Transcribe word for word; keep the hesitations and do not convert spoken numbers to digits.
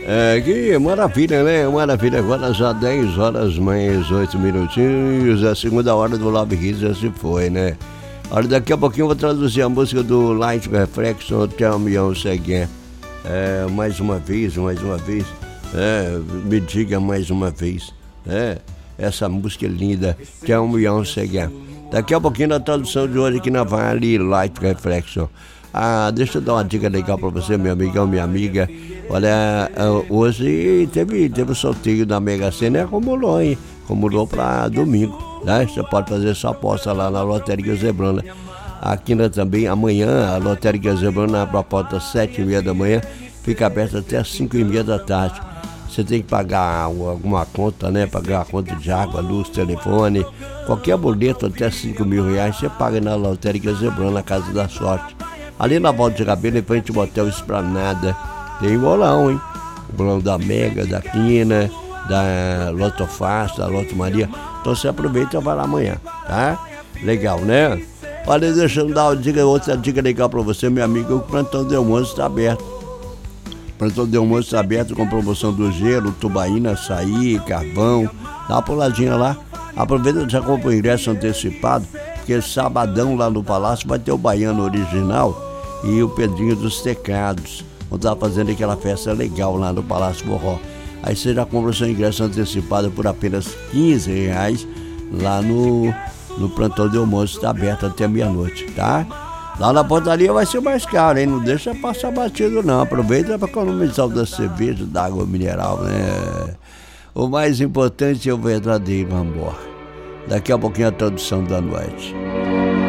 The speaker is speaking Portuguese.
É, que maravilha, né? Maravilha. Agora já dez horas mais oito minutinhos. A segunda hora do Love Hits já se foi, né? Olha, daqui a pouquinho eu vou traduzir a música do Light Reflection, Tell Me Once Again. É, mais uma vez, mais uma vez. É, me diga mais uma vez. É, essa música linda, Tell Me Once Again. Daqui a pouquinho na tradução de hoje aqui na Vale Light Reflection. Ah, deixa eu dar uma dica legal pra você, meu amigão, minha amiga. Olha, hoje teve, teve sorteio da Mega Sena e acumulou, hein? Acumulou pra domingo, né? Você pode fazer sua aposta lá na Lotérica Zebrana. Aqui né, também, amanhã, a Lotérica Zebrana abre a porta às sete e meia da manhã, fica aberta até às cinco e meia da tarde. Você tem que pagar alguma conta, né? Pagar a conta de água, luz, telefone, qualquer boleto até cinco mil reais, você paga na Lotérica Zebrana, na Casa da Sorte. Ali na Volta de Rabelo, em frente ao Motel Esplanada, tem bolão, hein? O bolão da Mega, da Quina, da Loto Fácil, da Loto Maria. Então você aproveita e vai lá amanhã, tá? Legal, né? Olha, deixa eu dar uma dica, outra dica legal pra você, meu amigo. O Plantão de Almoço está aberto. O Plantão de Almoço está aberto com promoção do gelo, tubaína, açaí, carvão. Dá uma puladinha lá. Aproveita e já compra o ingresso antecipado, porque sabadão lá no Palácio vai ter o Baiano Original e o Pedrinho dos Tecados. Vão estar fazendo aquela festa legal lá no Palácio Forró. Aí você já compra o seu ingresso antecipado por apenas quinze reais lá no, no Plantão de Almoço, está aberto até meia-noite, tá? Lá na portaria vai ser mais caro, hein? Não deixa passar batido não. Aproveita para economizar o da cerveja, da água mineral, né? O mais importante é o verdadeiro amor. Daqui a pouquinho a tradução da noite.